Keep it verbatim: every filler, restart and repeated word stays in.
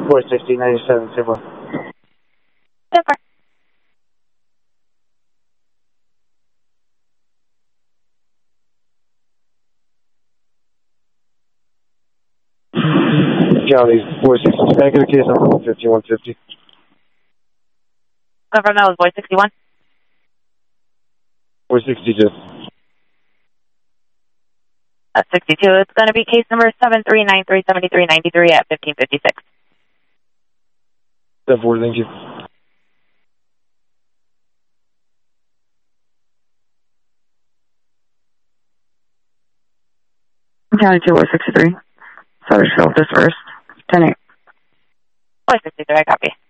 four sixty, ninety-seven, Silver. Silver. County four sixty, back in the case number fifty-one fifty. Confirm that was voice sixty-one. four sixty-two. That's sixty-two. It's going to be case number seven three nine three seven three nine three at fifteen fifty-six. ten four, thank you. County two four sixty-three. Suttersfield dispersed. ten eight. four sixty-three, I copy.